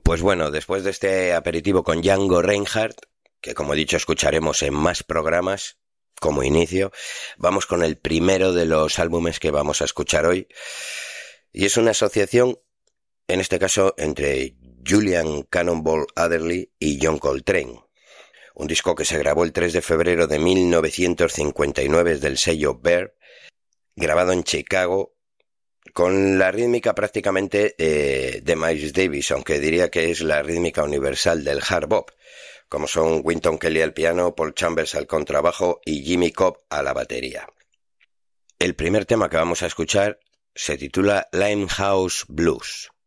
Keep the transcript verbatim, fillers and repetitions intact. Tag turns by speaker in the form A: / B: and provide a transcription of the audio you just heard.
A: Pues bueno, después de este aperitivo con Django Reinhardt, que como he dicho escucharemos en más programas como inicio, vamos con el primero de los álbumes que vamos a escuchar hoy, y es una asociación, en este caso, entre Julian Cannonball Adderley y John Coltrane. Un disco que se grabó el tres de febrero de mil novecientos cincuenta y nueve del sello Verve, grabado en Chicago, con la rítmica prácticamente eh, de Miles Davis, aunque diría que es la rítmica universal del hard bop, como son Wynton Kelly al piano, Paul Chambers al contrabajo y Jimmy Cobb a la batería. El primer tema que vamos a escuchar se titula Limehouse Blues.